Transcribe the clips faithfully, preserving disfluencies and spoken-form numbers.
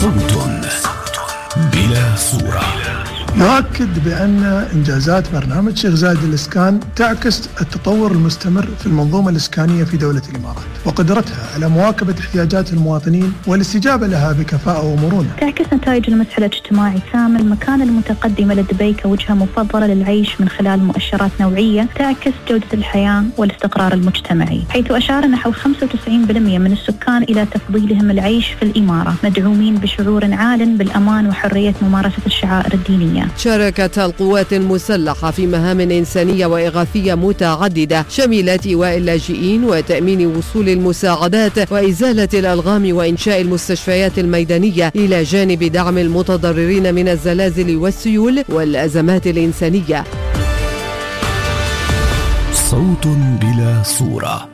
صوت بلا صورة. نؤكد بأن إنجازات برنامج شيخ زايد للإسكان تعكس التطور المستمر في المنظومة الإسكانية في دولة الإمارات وقدرتها على مواكبة احتياجات المواطنين والاستجابة لها بكفاءة ومرونة. تعكس نتائج المسح الاجتماعي سام المكانة المتقدمة لدبي كوجهة مفضلة للعيش من خلال مؤشرات نوعية تعكس جودة الحياة والاستقرار المجتمعي، حيث أشار نحو خمسة وتسعين بالمئة من السكان إلى تفضيلهم العيش في الإمارة، مدعومين بشعور عال بالأمان وحرية ممارسة الشعائر الدينية. شاركت القوات المسلحة في مهام إنسانية وإغاثية متعددة شملت إيواء اللاجئين وتأمين وصول المساعدات وإزالة الألغام وإنشاء المستشفيات الميدانية، إلى جانب دعم المتضررين من الزلازل والسيول والأزمات الإنسانية. صوت بلا صورة.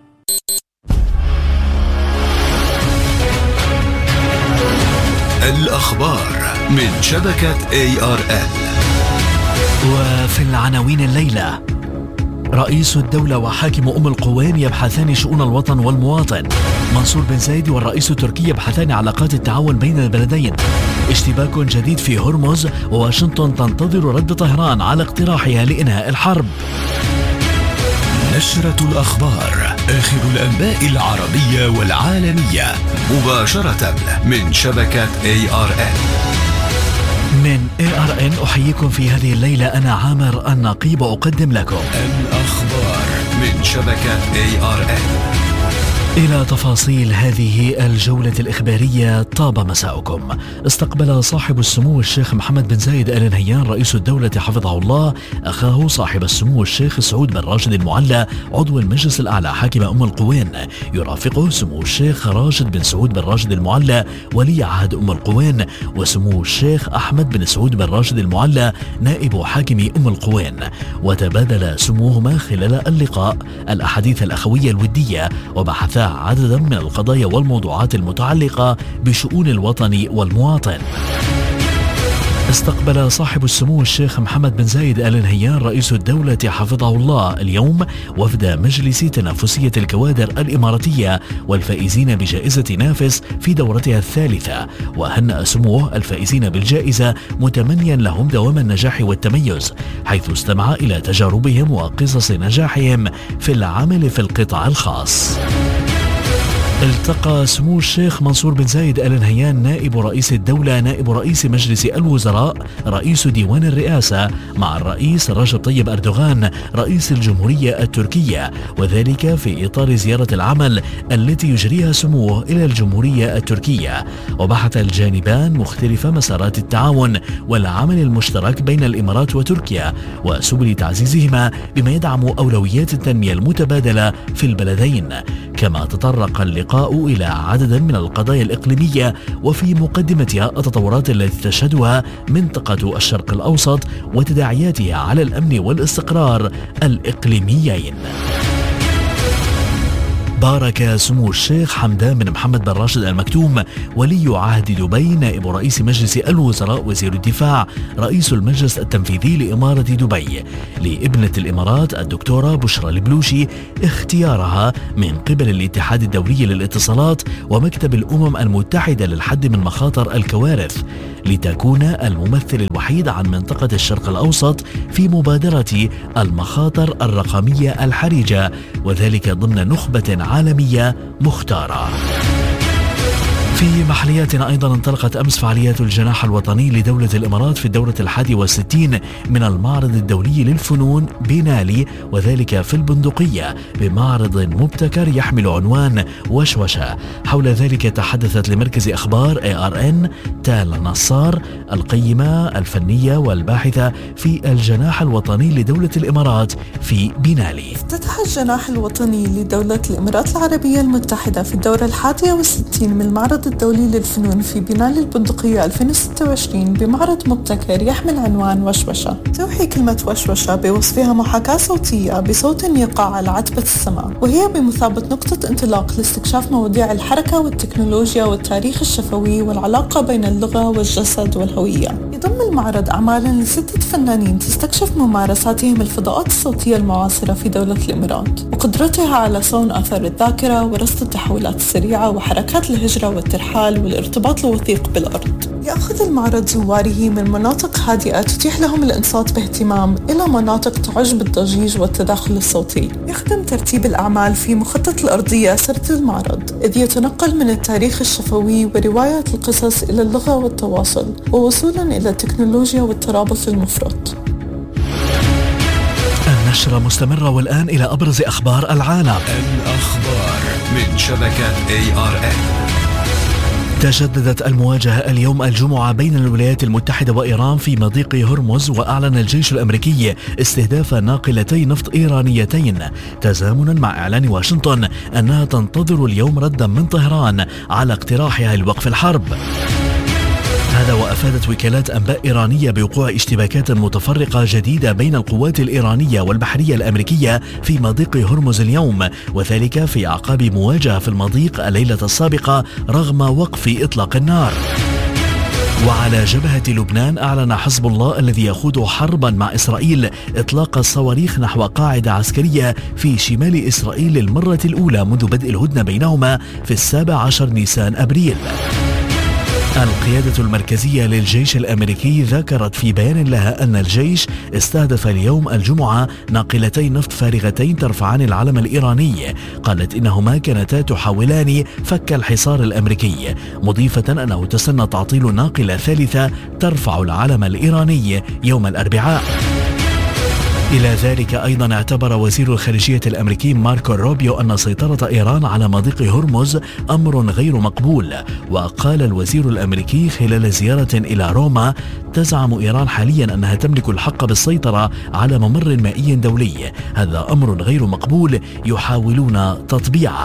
الأخبار من شبكة إيه آر إل. وفي العناوين الليلة: رئيس الدولة وحاكم أم القوين يبحثان شؤون الوطن والمواطن. منصور بن زايد والرئيس التركي يبحثان علاقات التعاون بين البلدين. اشتباك جديد في هرمز، وواشنطن تنتظر رد طهران على اقتراحها لإنهاء الحرب. نشرة الأخبار، آخر الأنباء العربية والعالمية، مباشرة من شبكة إيه آر إن. من إيه آر إن أحييكم في هذه الليلة، أنا عامر النقيب أقدم لكم الأخبار من شبكة إيه آر إن. إلى تفاصيل هذه الجولة الإخبارية. طاب مساؤكم. استقبل صاحب السمو الشيخ محمد بن زايد آل نهيان رئيس الدولة حفظه الله أخاه صاحب السمو الشيخ سعود بن راشد المعلى عضو المجلس الأعلى حاكم أم القوين. يرافقه سمو الشيخ راشد بن سعود بن راشد المعلى ولي عهد أم القوين، وسمو الشيخ أحمد بن سعود بن راشد المعلى نائب حاكم أم القوين. وتبادل سموهما خلال اللقاء الأحاديث الأخوية الودية، وبحثا عددا من القضايا والموضوعات المتعلقة بشؤون الوطن والمواطن. استقبل صاحب السمو الشيخ محمد بن زايد آل نهيان رئيس الدولة حفظه الله اليوم وفد مجلس تنافسية الكوادر الإماراتية والفائزين بجائزة نافس في دورتها الثالثة، وهنأ سموه الفائزين بالجائزة متمنيا لهم دوام النجاح والتميز، حيث استمع إلى تجاربهم وقصص نجاحهم في العمل في القطاع الخاص. التقى سمو الشيخ منصور بن زايد آل نهيان نائب رئيس الدولة نائب رئيس مجلس الوزراء رئيس ديوان الرئاسة مع الرئيس رجب طيب أردوغان رئيس الجمهورية التركية، وذلك في إطار زيارة العمل التي يجريها سموه إلى الجمهورية التركية. وبحث الجانبان مختلف مسارات التعاون والعمل المشترك بين الإمارات وتركيا وسبل تعزيزهما بما يدعم أولويات التنمية المتبادلة في البلدين. كما تطرق اللقاء إلى عدد من القضايا الإقليمية وفي مقدمتها التطورات التي تشهدها منطقة الشرق الأوسط وتداعياتها على الأمن والاستقرار الإقليميين. بارك سمو الشيخ حمدان بن محمد بن راشد المكتوم ولي عهد دبي نائب رئيس مجلس الوزراء وزير الدفاع رئيس المجلس التنفيذي لإمارة دبي لابنة الإمارات الدكتورة بشرى البلوشي اختيارها من قبل الاتحاد الدولي للاتصالات ومكتب الأمم المتحدة للحد من مخاطر الكوارث لتكون الممثل الوحيد عن منطقة الشرق الأوسط في مبادرة المخاطر الرقمية الحرجة، وذلك ضمن نخبة عالمية مختارة. في محلياتنا أيضا انطلقت أمس فعاليات الجناح الوطني لدولة الإمارات في الدورة الحادي والستين من المعرض الدولي للفنون بنالي، وذلك في البندقية بمعرض مبتكر يحمل عنوان وشوشة. حول ذلك تحدثت لمركز أخبار إيه آر إن تال نصار القيمة الفنية والباحثة في الجناح الوطني لدولة الإمارات في بنالي. افتتح الجناح الوطني لدولة الإمارات العربية المتحدة في الدورة الحادية والستين من المعرض الدولي للفنون في بنالي البندقية ألفين وستة وعشرين بمعرض مبتكر يحمل عنوان وشوشة. توحي كلمة وشوشة بوصفها محاكاة صوتية بصوت يقع على عتبة السماء، وهي بمثابة نقطة انطلاق لاستكشاف مواضيع الحركة والتكنولوجيا والتاريخ الشفوي والعلاقة بين اللغة والجسد والهوية. سيضم المعرض أعمالا لستة فنانين تستكشف ممارساتهم الفضاءات الصوتية المعاصرة في دولة الإمارات وقدرتها على صون آثار الذاكرة ورصد التحولات السريعة وحركات الهجرة والترحال والارتباط الوثيق بالأرض. يأخذ المعرض زواره من مناطق هادئة تتيح لهم الإنصات باهتمام إلى مناطق تعج بالضجيج والتداخل الصوتي. يخدم ترتيب الأعمال في مخطط الأرضية سرد المعرض، إذ يتنقل من التاريخ الشفوي ورواية القصص إلى اللغة والتواصل ووصولا إلى التكنولوجيا والترابط المفرط. النشرة مستمرة، والآن إلى أبرز أخبار العالم. الأخبار من شبكة إيه آر إن. تجددت المواجهة اليوم الجمعة بين الولايات المتحدة وإيران في مضيق هرمز، وأعلن الجيش الأمريكي استهداف ناقلتي نفط إيرانيتين تزامنا مع إعلان واشنطن أنها تنتظر اليوم ردا من طهران على اقتراحها لوقف الحرب. هذا وأفادت وكالات أنباء إيرانية بوقوع اشتباكات متفرقة جديدة بين القوات الإيرانية والبحرية الأمريكية في مضيق هرمز اليوم، وذلك في أعقاب مواجهة في المضيق الليلة السابقة رغم وقف إطلاق النار. وعلى جبهة لبنان، أعلن حزب الله الذي يخوض حربا مع إسرائيل إطلاق الصواريخ نحو قاعدة عسكرية في شمال إسرائيل للمرة الأولى منذ بدء الهدنة بينهما في السابع عشر نيسان أبريل. القيادة المركزية للجيش الأمريكي ذكرت في بيان لها أن الجيش استهدف اليوم الجمعة ناقلتي نفط فارغتين ترفعان العلم الإيراني. قالت إنهما كانتا تحاولان فك الحصار الأمريكي، مضيفة أنه تسنى تعطيل ناقلة ثالثة ترفع العلم الإيراني يوم الأربعاء. إلى ذلك أيضا اعتبر وزير الخارجية الأمريكي ماركو روبيو أن سيطرة إيران على مضيق هرمز أمر غير مقبول. وقال الوزير الأمريكي خلال زيارة إلى روما: تزعم إيران حاليا أنها تملك الحق بالسيطرة على ممر مائي دولي، هذا أمر غير مقبول يحاولون تطبيعه.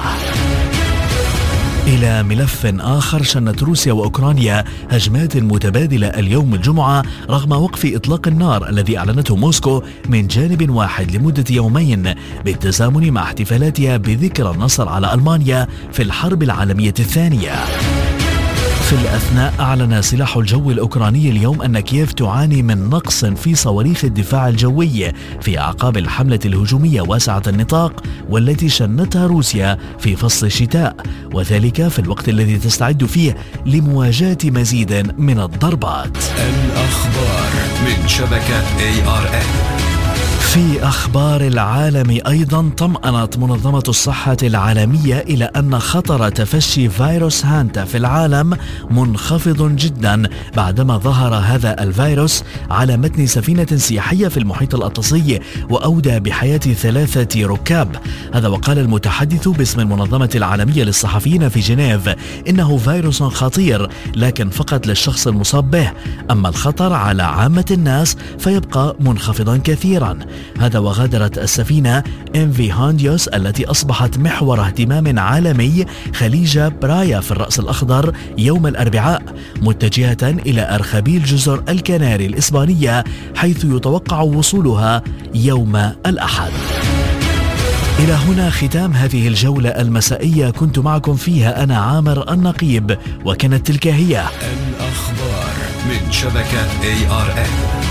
إلى ملف آخر، شنت روسيا وأوكرانيا هجمات متبادلة اليوم الجمعة رغم وقف إطلاق النار الذي أعلنته موسكو من جانب واحد لمدة يومين بالتزامن مع احتفالاتها بذكرى النصر على ألمانيا في الحرب العالمية الثانية. في الأثناء، أعلن سلاح الجو الأوكراني اليوم أن كييف تعاني من نقص في صواريخ الدفاع الجوي في أعقاب الحملة الهجومية واسعة النطاق والتي شنتها روسيا في فصل الشتاء، وذلك في الوقت الذي تستعد فيه لمواجهة مزيد من الضربات. الأخبار من شبكة إيه آر إن. في أخبار العالم أيضا، طمأنت منظمة الصحة العالمية إلى أن خطر تفشي فيروس هانتا في العالم منخفض جدا بعدما ظهر هذا الفيروس على متن سفينة سياحية في المحيط الأطلسي وأودى بحياة ثلاثة ركاب. هذا وقال المتحدث باسم المنظمة العالمية للصحفيين في جنيف إنه فيروس خطير لكن فقط للشخص المصاب به، أما الخطر على عامة الناس فيبقى منخفضا كثيرا. هذا وغادرت السفينة إم في هانديوس التي أصبحت محور اهتمام عالمي خليج برايا في الرأس الأخضر يوم الأربعاء، متجهة إلى أرخبيل جزر الكناري الإسبانية حيث يتوقع وصولها يوم الأحد. إلى هنا ختام هذه الجولة المسائية، كنت معكم فيها أنا عامر النقيب، وكانت تلك هي الأخبار من شبكة إيه آر إن.